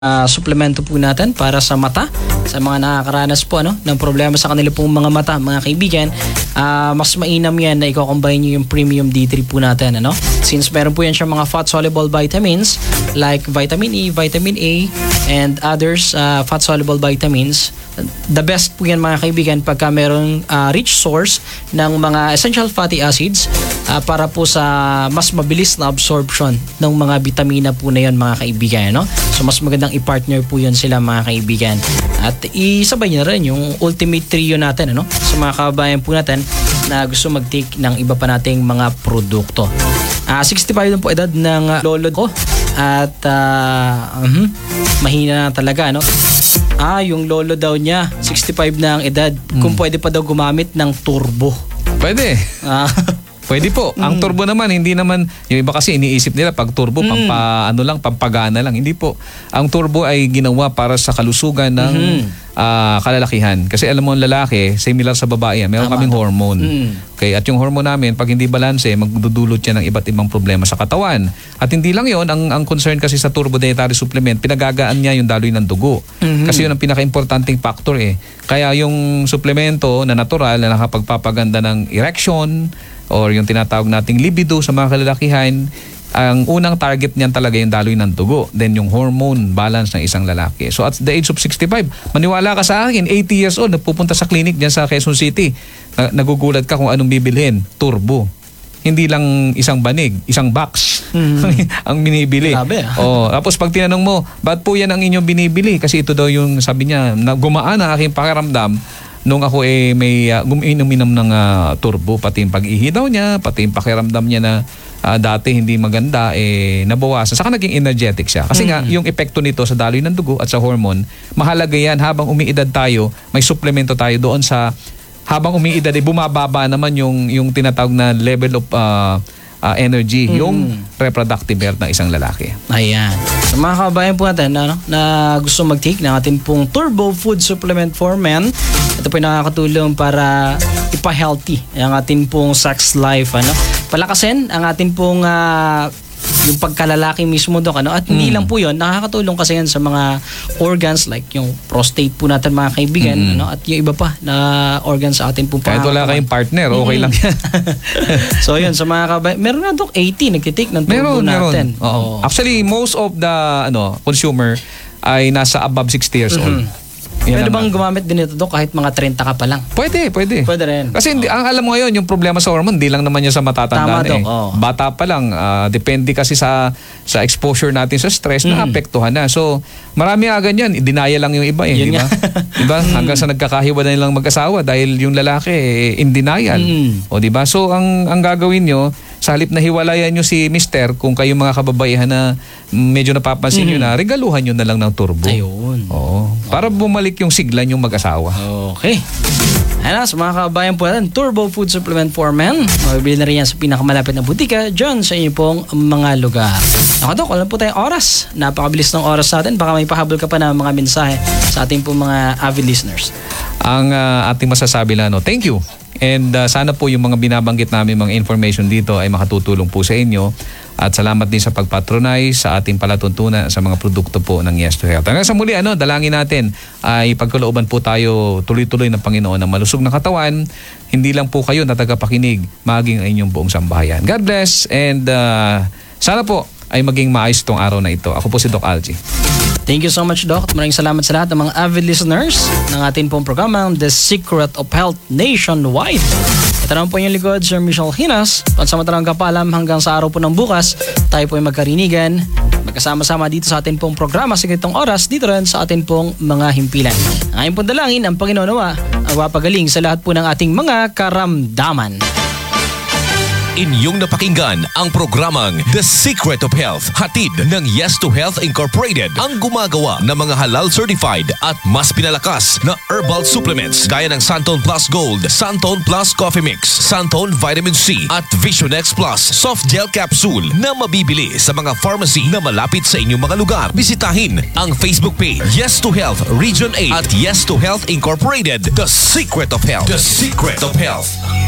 suplemento po natin para sa mata, sa mga nakakaranas po ng problema sa kanila pong mga mata, mga kaibigan. Mas mainam yan na i-combine nyo yung premium D3 po natin, since meron po yan siya mga fat soluble vitamins like vitamin E, vitamin A and others fat soluble vitamins. The best po yan mga kaibigan pagka meron rich source ng mga essential fatty acids para po sa mas mabilis na absorption ng mga vitamina po na yan mga kaibigan. So mas magandang i-partner po yun sila mga kaibigan. At isabay na rin yung ultimate trio natin sa mga kababayan po natin na gusto mag-take ng iba pa nating mga produkto. 65 din po edad ng lolo ko at mahina na talaga yung lolo daw niya 65 na ang edad, kung pwede pa daw gumamit ng turbo. Pwede. Pwede po. Ang turbo naman, hindi naman, yung iba kasi iniisip nila pag turbo, pampagana lang. Hindi po. Ang turbo ay ginawa para sa kalusugan ng kalalakihan. Kasi alam mo, ang lalaki, similar sa babae, meron kaming hormone. Okay, at yung hormone namin, pag hindi balanse, magdudulot yan ng iba't ibang problema sa katawan. At hindi lang yon, ang concern kasi sa turbo dietary supplement, pinagagaan niya yung daloy ng dugo. Kasi yun ang pinaka-importanting factor Kaya yung suplemento na natural na nakapagpapaganda ng erection, or yung tinatawag nating libido sa mga kalalakihan, ang unang target niyan talaga yung daloy ng dugo. Then yung hormone balance ng isang lalaki. So at the age of 65, maniwala ka sa akin, 80 years old, nagpupunta sa clinic diyan sa Quezon City. Nagugulat ka kung anong bibilhin. Turbo. Hindi lang isang banig, isang box ang binibili. Grabe, tapos pag tinanong mo, ba't po yan ang inyong binibili? Kasi ito daw yung sabi niya, gumaan ang aking pakiramdam nung ako may uminom ng turbo, pati yung pag-ihi daw niya, pati yung pakiramdam niya na dati hindi maganda, nabawasan. Saka naging energetic siya. Kasi nga, yung epekto nito sa daloy ng dugo at sa hormone, mahalaga yan habang umiidad tayo, may suplemento tayo doon sa habang umiidad, bumababa naman yung tinatawag na level of energy, yung reproductive health ng isang lalaki. Ayan. So mga kabayan po natin na gusto mag-take ng ating pong Turbo Food Supplement for Men, ito po yung nakakatulong para ipa-healthy ang ating pong sex life. Palakasin ang ating pong yung pagkalalaki mismo doon at hindi lang po yun, nakakatulong kasi yan sa mga organs like yung prostate po natin mga kaibigan at yung iba pa na organs sa ating pong kahit wala kayong partner, okay lang yan. So yun, sa mga kabayan, meron na doon 80 nagtitake ng turbo natin. Actually, most of the consumer ay nasa above 60 years old. Pwede bang gumamit din ito kahit mga 30 ka pa lang? Pwede. Pwede rin. Kasi ang alam mo ngayon, yung problema sa hormone, hindi lang naman yan sa matatandaan. Bata pa lang, depende kasi sa exposure natin sa stress, naapektuhan na. So, marami nga ganyan, dinaya lang yung iba diba? Diba? Hanggang sa nagkakahiwalay lang mag-asawa dahil yung lalaki in denial. Diba? So, ang gagawin nyo, sa halip na hiwalayan nyo si mister, kung kayong mga kababaihan na medyo napapansin nyo na, regaluhan nyo na lang ng turbo. Ayun. Para bumalik yung sigla yung mag-asawa. Okay. Ayan sa mga kabayan po natin, Turbo Food Supplement for Men. Mabibili na rin yan sa pinakamalapit na butika dyan sa inyo pong mga lugar. Ako Dok, wala po tayong oras. Napakabilis ng oras natin. Baka may pahabol ka pa na mga mensahe sa ating pong mga avid listeners. Ang ating masasabi lang, thank you. And sana po yung mga binabanggit namin mga information dito ay makatutulong po sa inyo. At salamat din sa pagpatronize sa ating palatuntunan sa mga produkto po ng Yes to Health. Hanggang sa muli, dalangin natin ay pagkalooban po tayo tuloy-tuloy ng Panginoon ng malusog na katawan. Hindi lang po kayo na tagapakinig, maging ang inyong buong sambahayan. God bless and sana po ay maging maayos itong araw na ito. Ako po si Doc Algie. Thank you so much, Doc. At maraming salamat sa lahat ng mga avid listeners ng ating pong programang The Secret of Health Nationwide. Ito naman po yung likod, Sir Michelle Hinas. Pansamantalang kapalam hanggang sa araw po ng bukas, tayo po ay magkarinigan. Magkasama-sama dito sa ating pong programa sa ganitong oras, dito rin sa ating pong mga himpilan. Ngayon po dalangin ang Panginoon nawa ang mapagaling sa lahat po ng ating mga karamdaman. Inyong napakinggan ang programang The Secret of Health, hatid ng Yes to Health Incorporated, ang gumagawa ng mga halal certified at mas pinalakas na herbal supplements gaya ng Santon Plus Gold, Santon Plus Coffee Mix, Santon Vitamin C at Visionex Plus Soft Gel Capsule na mabibili sa mga pharmacy na malapit sa inyong mga lugar. Bisitahin ang Facebook page Yes to Health Region 8 at Yes to Health Incorporated, The Secret of Health. The Secret of Health.